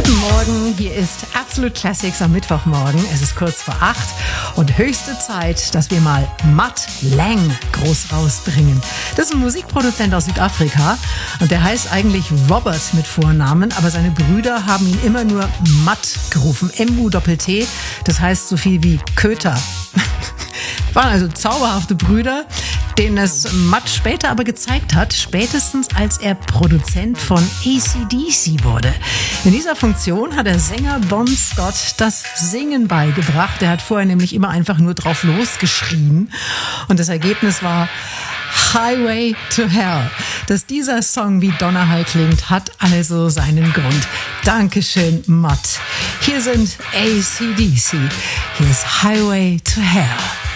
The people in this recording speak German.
Guten Morgen, hier ist Absolute Classics am Mittwochmorgen. Es ist kurz vor 8 und höchste Zeit, dass wir mal Mutt Lange groß rausbringen. Das ist ein Musikproduzent aus Südafrika und der heißt eigentlich Robert mit Vornamen, aber seine Brüder haben ihn immer nur Mutt gerufen, M-U-T-T, das heißt so viel wie Köter. Waren also zauberhafte Brüder, denen es Mutt später aber gezeigt hat, spätestens als er Produzent von AC/DC wurde. In dieser Funktion hat der Sänger Bon Scott das Singen beigebracht. Er hat vorher nämlich immer einfach nur drauf losgeschrien. Und das Ergebnis war Highway to Hell. Dass dieser Song wie Donnerhall klingt, hat also seinen Grund. Dankeschön, Mutt. Hier sind AC/DC. Hier ist Highway to Hell.